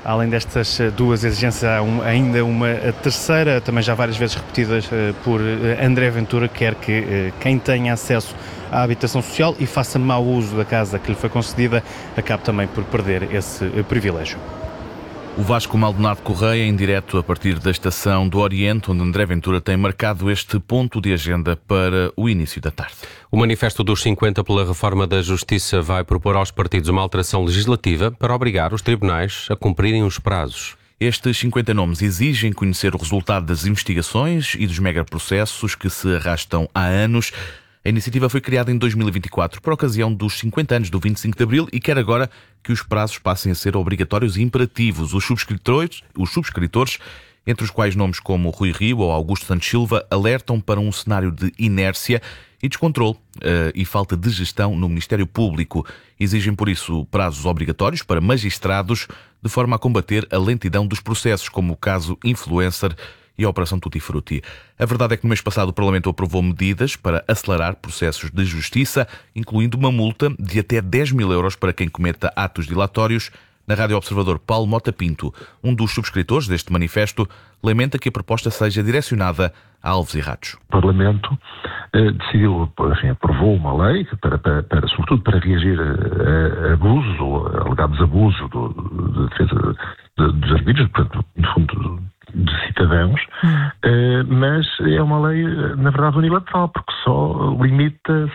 Além destas duas exigências, há ainda uma terceira, também já várias vezes repetidas por André Ventura, que quer que quem tenha acesso à habitação social e faça mau uso da casa que lhe foi concedida, acabe também por perder esse privilégio. O Vasco Maldonado Correia, em direto a partir da Estação do Oriente, onde André Ventura tem marcado este ponto de agenda para o início da tarde. O Manifesto dos 50 pela Reforma da Justiça vai propor aos partidos uma alteração legislativa para obrigar os tribunais a cumprirem os prazos. Estes 50 nomes exigem conhecer o resultado das investigações e dos megaprocessos que se arrastam há anos. A iniciativa foi criada em 2024 por ocasião dos 50 anos do 25 de Abril e quer agora que os prazos passem a ser obrigatórios e imperativos. Os subscritores, entre os quais nomes como Rui Rio ou Augusto Santos Silva, alertam para um cenário de inércia e descontrole e falta de gestão no Ministério Público. Exigem, por isso, prazos obrigatórios para magistrados, de forma a combater a lentidão dos processos, como o caso Influencer e a Operação Tutti Frutti. A verdade é que no mês passado o Parlamento aprovou medidas para acelerar processos de justiça, incluindo uma multa de até 10 mil euros para quem cometa atos dilatórios. Na Rádio Observador, Paulo Mota Pinto, um dos subscritores deste manifesto, lamenta que a proposta seja direcionada a alvos errados. O Parlamento decidiu, aprovou uma lei, sobretudo para reagir a abusos, ou alegados abusos de defesa dos arbítrios, portanto, no fundo, de cidadãos, mas é uma lei, na verdade, unilateral, porque só limita,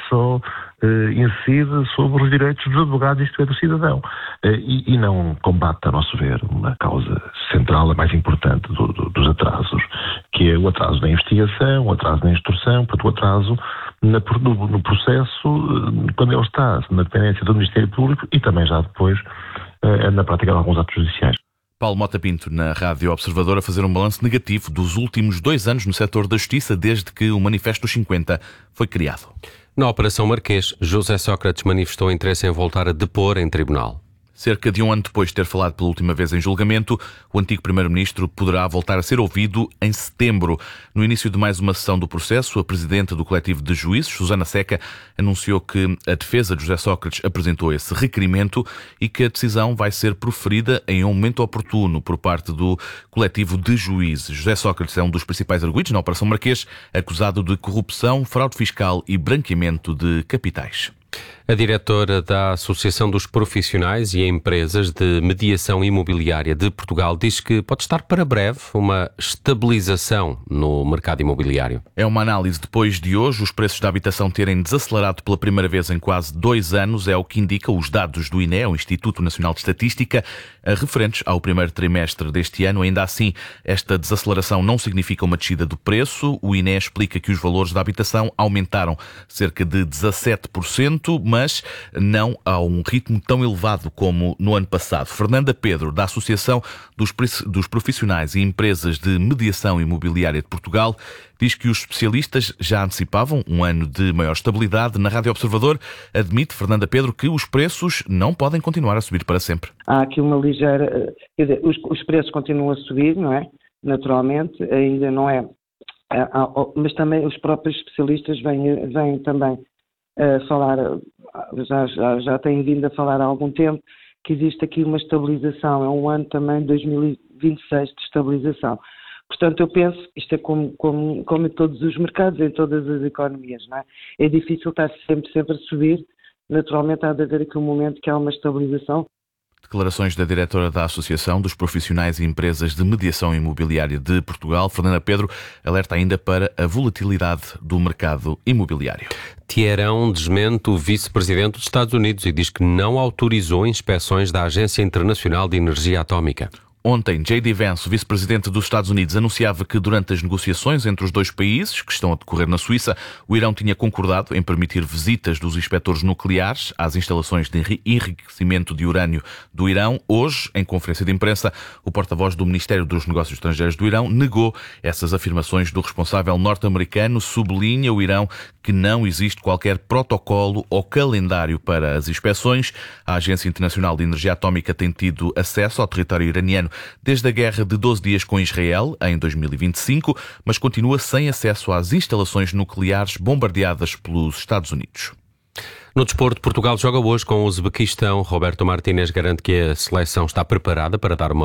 incide sobre os direitos dos advogados, isto é, do cidadão, e não combate, a nosso ver, uma causa central, a mais importante dos atrasos, que é o atraso na investigação, o atraso na instrução, portanto, o atraso no processo, quando ele está na dependência do Ministério Público e também já depois na prática de alguns atos judiciais. Paulo Mota Pinto, na Rádio Observador, a fazer um balanço negativo dos últimos 2 anos no setor da justiça, desde que o Manifesto dos 50 foi criado. Na Operação Marquês, José Sócrates manifestou interesse em voltar a depor em tribunal. Cerca de um ano depois de ter falado pela última vez em julgamento, o antigo Primeiro-Ministro poderá voltar a ser ouvido em setembro. No início de mais uma sessão do processo, a Presidenta do Coletivo de Juízes, Susana Seca, anunciou que a defesa de José Sócrates apresentou esse requerimento e que a decisão vai ser proferida em um momento oportuno por parte do Coletivo de Juízes. José Sócrates é um dos principais arguidos na Operação Marquês, acusado de corrupção, fraude fiscal e branqueamento de capitais. A diretora da Associação dos Profissionais e Empresas de Mediação Imobiliária de Portugal diz que pode estar para breve uma estabilização no mercado imobiliário. É uma análise depois de hoje os preços da habitação terem desacelerado pela primeira vez em quase 2 anos, é o que indicam os dados do INE, o Instituto Nacional de Estatística, referentes ao primeiro trimestre deste ano. Ainda assim, esta desaceleração não significa uma descida do preço. O INE explica que os valores da habitação aumentaram cerca de 17%, mas não a um ritmo tão elevado como no ano passado. Fernanda Pedro, da Associação dos Profissionais e Empresas de Mediação Imobiliária de Portugal, diz que os especialistas já antecipavam um ano de maior estabilidade. Na Rádio Observador, admite Fernanda Pedro que os preços não podem continuar a subir para sempre. Há aqui uma ligeira... Quer dizer, os preços continuam a subir, não é? Naturalmente, ainda não é... Mas também os próprios especialistas vêm também falar, já têm vindo a falar há algum tempo, que existe aqui uma estabilização, é um ano também de 2026 de estabilização. Portanto, eu penso, isto é como em todos os mercados, em todas as economias, não é? É difícil estar sempre a subir, naturalmente há de haver aqui um momento que há uma estabilização. Declarações da diretora da Associação dos Profissionais e Empresas de Mediação Imobiliária de Portugal. Fernanda Pedro alerta ainda para a volatilidade do mercado imobiliário. Thierry desmente o vice-presidente dos Estados Unidos e diz que não autorizou inspeções da Agência Internacional de Energia Atómica. Ontem, J.D. Vance, o vice-presidente dos Estados Unidos, anunciava que durante as negociações entre os dois países, que estão a decorrer na Suíça, o Irão tinha concordado em permitir visitas dos inspectores nucleares às instalações de enriquecimento de urânio do Irão. Hoje, em conferência de imprensa, o porta-voz do Ministério dos Negócios Estrangeiros do Irão negou essas afirmações do responsável norte-americano. Sublinha o Irão que não existe qualquer protocolo ou calendário para as inspeções. A Agência Internacional de Energia Atómica tem tido acesso ao território iraniano desde a guerra de 12 dias com Israel, em 2025, mas continua sem acesso às instalações nucleares bombardeadas pelos Estados Unidos. No desporto, Portugal joga hoje com o Uzbequistão. Roberto Martínez garante que a seleção está preparada para dar uma